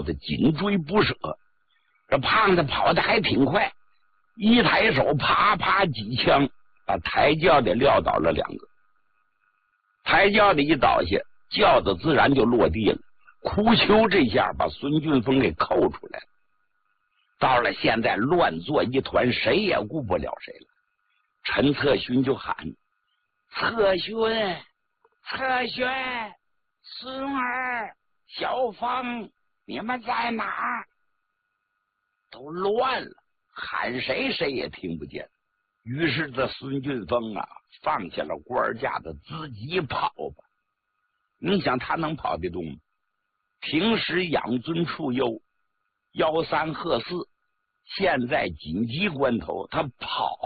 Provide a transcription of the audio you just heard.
的紧追不舍。这胖子跑得还挺快，一抬手啪啪几枪把抬轿的撂倒了2个。抬轿的一倒下，轿子自然就落地了。哭丘这下把孙俊峰给扣出来了。到了现在乱作一团，谁也顾不了谁了。陈策勋就喊：策勋，策勋，孙儿，小芳，你们在哪儿？都乱了，喊谁谁也听不见。于是这孙俊峰啊，放下了官架子，自己跑吧。你想他能跑得动吗？平时养尊处优，吆三喝四，现在紧急关头他跑